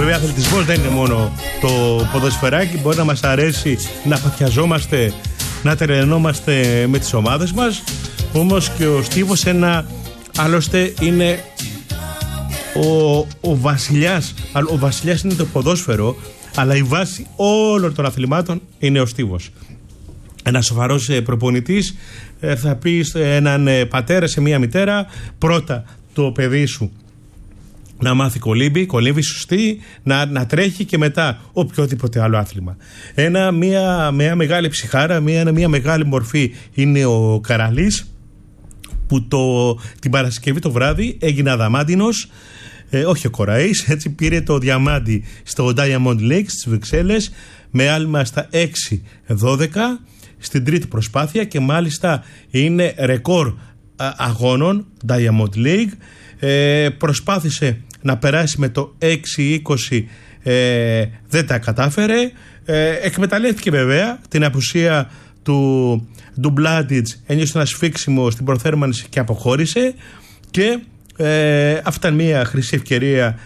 βέβαια αθλητισμός δεν είναι μόνο το ποδοσφαιράκι. Μπορεί να μας αρέσει να παθιαζόμαστε, να τρελαινόμαστε με τις ομάδες μας. Όμως και ο στίβος άλλωστε είναι ο βασιλιάς. Ο βασιλιάς είναι το ποδόσφαιρο, αλλά η βάση όλων των αθλημάτων είναι ο στίβος. Ένας σοβαρός προπονητής θα πει σε έναν πατέρα, σε μία μητέρα, πρώτα το παιδί σου να μάθει κολύμπη σωστή, να τρέχει, και μετά οποιοδήποτε άλλο άθλημα. Μια μεγάλη ψυχάρα, μια μεγάλη μορφή είναι ο Καραλής, που την Παρασκευή το βράδυ έγινε αδαμάντινος, όχι ο Κοραής, έτσι πήρε το διαμάντι στο Diamond League στις Βρυξέλλες με άλμα στα 6-12 στην τρίτη προσπάθεια, και μάλιστα είναι ρεκόρ αγώνων Diamond League. Προσπάθησε να περάσει με το 6-20, δεν τα κατάφερε. Εκμεταλλεύτηκε βέβαια την απουσία του Μπλάντιτς, ένιωσε ένα σφίξιμο στην προθέρμανση και αποχώρησε, και αυτή ήταν μια χρυσή ευκαιρία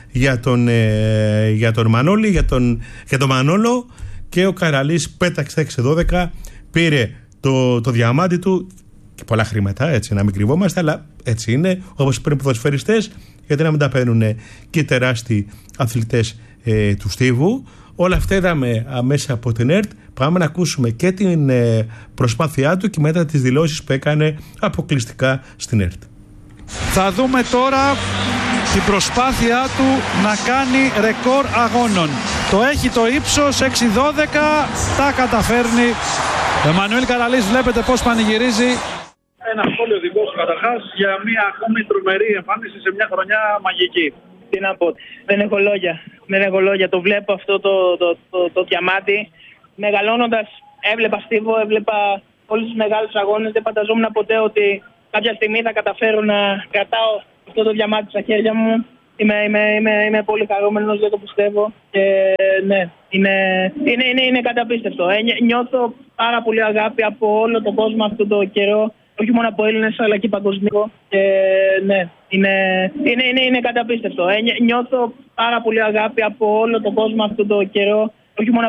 για τον Μανώλη, για τον Μανόλο, και ο Καραλής πέταξε 6-12, πήρε το διαμάντι του και πολλά χρήματα, έτσι, να μην κρυβόμαστε, αλλά έτσι είναι, όπως παίρνουν ποδοσφαιριστές, γιατί να μην τα παίρνουν και οι τεράστιοι αθλητές του στίβου. Όλα αυτά είδαμε μέσα από την ΕΡΤ. Πάμε να ακούσουμε και την προσπάθειά του και μετά τις δηλώσεις που έκανε αποκλειστικά στην ΕΡΤ. Θα δούμε τώρα την προσπάθειά του να κάνει ρεκόρ αγώνων. Το έχει το ύψος, 6-12, τα καταφέρνει. Εμμανουήλ Καραλής, βλέπετε πώς πανηγυρίζει. Ένα σχόλιο δικό σου καταρχάς για μια ακόμη τρομερή εμφάνιση σε μια χρονιά μαγική. Τι να πω, δεν έχω λόγια. Το βλέπω αυτό το διαμάντι. Μεγαλώνοντας έβλεπα στίβο, έβλεπα όλους τους μεγάλους αγώνες. Δεν φανταζόμουν ποτέ ότι κάποια στιγμή θα καταφέρω να κρατάω αυτό το διαμάντι στα χέρια μου. Είμαι πολύ χαρούμενος, δεν το πιστεύω. Και ναι, είναι καταπίστευτο. Νιώθω πάρα πολύ αγάπη από όλο τον κόσμο αυτό το καιρό. Όχι μόνο από Έλληνες, αλλά και παγκοσμίω. Και ναι, είναι καταπίστευτο. Νιώθω πάρα πολύ αγάπη από όλο τον κόσμο αυτό το καιρό. Όχι μόνο